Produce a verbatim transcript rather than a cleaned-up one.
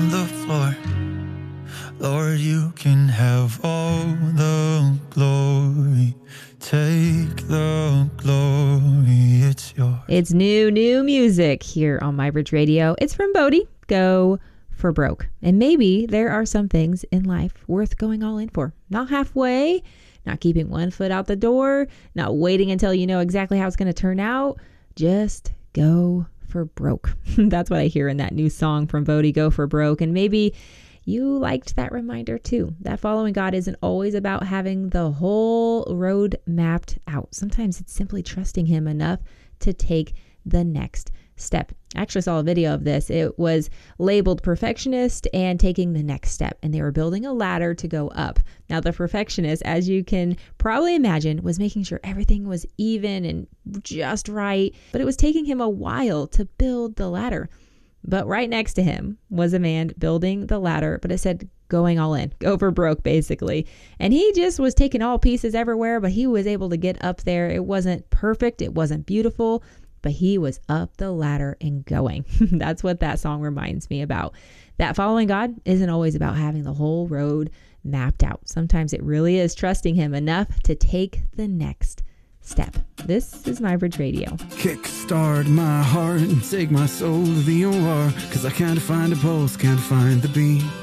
the floor. Lord, you can have all the glory. Take the glory, it's yours. It's new, new music here on MyBridge Radio. It's from Bodie, Go for Broke. And maybe there are some things in life worth going all in for. Not halfway, not keeping one foot out the door, not waiting until you know exactly how it's going to turn out. Just go for broke. That's what I hear in that new song from Bodie, Go for Broke. And maybe you liked that reminder too, that following God isn't always about having the whole road mapped out. Sometimes it's simply trusting him enough to take the next step. I actually saw a video of this. It was labeled perfectionist and taking the next step, and they were building a ladder to go up. Now, the perfectionist, as you can probably imagine, was making sure everything was even and just right, but it was taking him a while to build the ladder. But right next to him was a man building the ladder, but it said going all in, go for broke, basically. And he just was taking all pieces everywhere, but he was able to get up there. It wasn't perfect. It wasn't beautiful, but he was up the ladder and going. That's what that song reminds me about. That following God isn't always about having the whole road mapped out. Sometimes it really is trusting him enough to take the next step. This is MyBridge Radio. Kickstart my heart and take my soul to the O R, 'cause I can't find a pulse, can't find the beat.